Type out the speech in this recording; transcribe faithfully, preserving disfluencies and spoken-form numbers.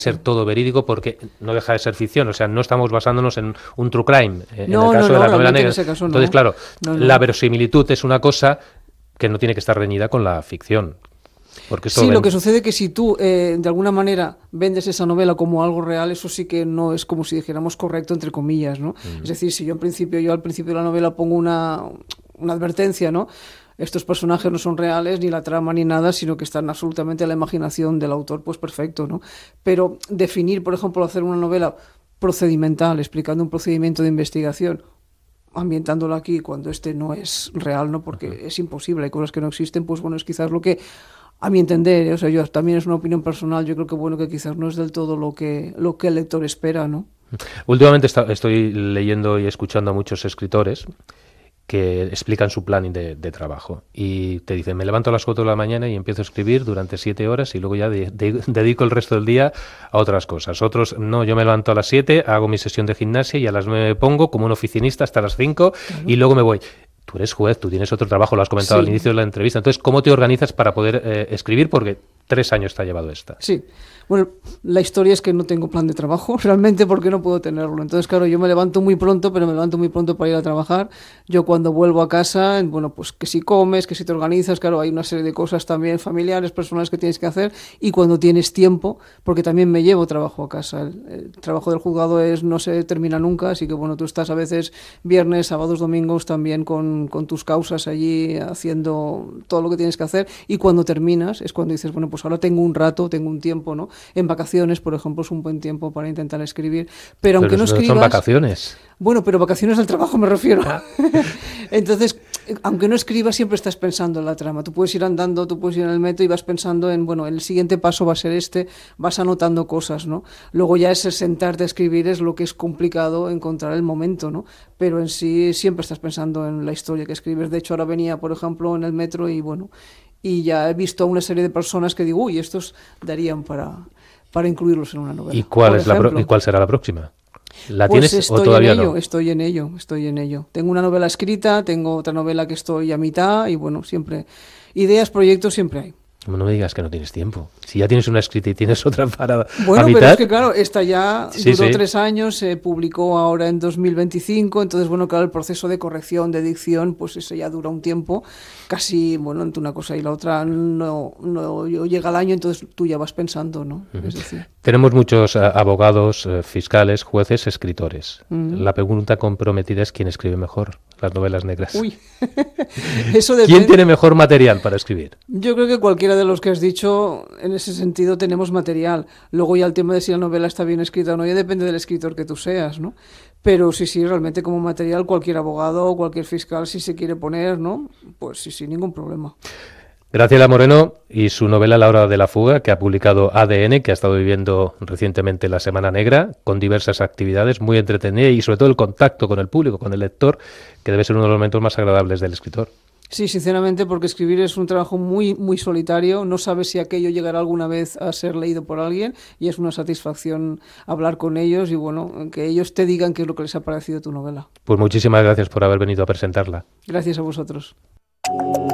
ser todo verídico porque no deja de ser ficción, o sea, no estamos basándonos en un true crime, eh, No, en el caso no, de no, la novela negra. en ese caso no. Entonces, claro, No, no. la verosimilitud es una cosa que no tiene que estar reñida con la ficción. Porque esto Sí, ven... lo que sucede es que si tú eh, de alguna manera vendes esa novela como algo real, eso sí que no es como si dijéramos correcto, entre comillas, ¿no? Mm. Es decir, si yo en principio, yo al principio de la novela pongo una, una advertencia, ¿no? Estos personajes no son reales, ni la trama ni nada, sino que están absolutamente a la imaginación del autor, pues perfecto, ¿no? Pero definir, por ejemplo, hacer una novela procedimental, explicando un procedimiento de investigación, ambientándolo aquí cuando este no es real, ¿no? Porque uh-huh. es imposible, hay cosas que no existen, pues bueno, es quizás lo que, a mi entender, ¿eh? O sea, yo también es una opinión personal, yo creo que bueno, que quizás no es del todo lo que, lo que el lector espera, ¿no? Últimamente está, estoy leyendo y escuchando a muchos escritores que explican su plan de, de trabajo y te dicen, me levanto a las cuatro de la mañana y empiezo a escribir durante siete horas y luego ya de, de, dedico el resto del día a otras cosas. Otros, no, yo me levanto a las siete, hago mi sesión de gimnasia y a las nueve me pongo como un oficinista hasta las cinco uh-huh. y luego me voy. Tú eres juez, tú tienes otro trabajo, lo has comentado sí. al inicio de la entrevista. Entonces, ¿cómo te organizas para poder eh, escribir? Porque tres años te ha llevado esta. Sí. Bueno, la historia es que no tengo plan de trabajo, realmente, porque no puedo tenerlo. Entonces, claro, yo me levanto muy pronto, pero me levanto muy pronto para ir a trabajar. Yo cuando vuelvo a casa, bueno, pues que si comes, que si te organizas, claro, hay una serie de cosas también familiares, personales que tienes que hacer. Y cuando tienes tiempo, porque también me llevo trabajo a casa. El, el trabajo del juzgado es no se termina nunca, así que bueno, tú estás a veces viernes, sábados, domingos también con, con tus causas allí haciendo todo lo que tienes que hacer. Y cuando terminas es cuando dices, bueno, pues ahora tengo un rato, tengo un tiempo, ¿no? En vacaciones, por ejemplo, es un buen tiempo para intentar escribir. Pero aunque pero no escribas... son vacaciones. Bueno, pero vacaciones del trabajo me refiero. Ah. Entonces, aunque no escribas, siempre estás pensando en la trama. Tú puedes ir andando, tú puedes ir en el metro y vas pensando en, bueno, el siguiente paso va a ser este, vas anotando cosas, ¿no? Luego ya es el sentarte a escribir, es lo que es complicado encontrar el momento, ¿no? Pero en sí siempre estás pensando en la historia que escribes. De hecho, ahora venía, por ejemplo, en el metro y, bueno, y ya he visto a una serie de personas que digo, uy, estos darían para... para incluirlos en una novela. ¿Y cuál, es la pro- ¿y cuál será la próxima? ¿La pues tienes estoy o todavía en ello, no? Estoy en ello, estoy en ello. Tengo una novela escrita, tengo otra novela que estoy a mitad y bueno, siempre, ideas, proyectos siempre hay. No me digas que no tienes tiempo. Si ya tienes una escrita y tienes otra para Bueno, a mitad. pero es que claro, esta ya sí, duró sí. tres años, se publicó ahora en dos mil veinticinco, entonces bueno, claro, el proceso de corrección, de edición, pues ese ya dura un tiempo, casi, bueno, entre una cosa y la otra no, no llega el año, entonces tú ya vas pensando, ¿no? Uh-huh. Es decir. Tenemos muchos uh, abogados, uh, fiscales, jueces, escritores. Uh-huh. La pregunta comprometida es quién escribe mejor las novelas negras. Uy, eso depende. ¿Quién tiene mejor material para escribir? Yo creo que cualquiera de los que has dicho, en ese sentido tenemos material. Luego ya el tema de si la novela está bien escrita o no, ya depende del escritor que tú seas, ¿no? Pero sí, sí, realmente como material cualquier abogado o cualquier fiscal, si se quiere poner, ¿no? Pues sí, sin ningún problema. Graciela Moreno y su novela La hora de la fuga, que ha publicado A D N, que ha estado viviendo recientemente la Semana Negra, con diversas actividades, muy entretenida y sobre todo el contacto con el público, con el lector, que debe ser uno de los momentos más agradables del escritor. Sí, sinceramente, porque escribir es un trabajo muy, muy solitario, no sabes si aquello llegará alguna vez a ser leído por alguien y es una satisfacción hablar con ellos y bueno, que ellos te digan qué es lo que les ha parecido tu novela. Pues muchísimas gracias por haber venido a presentarla. Gracias a vosotros.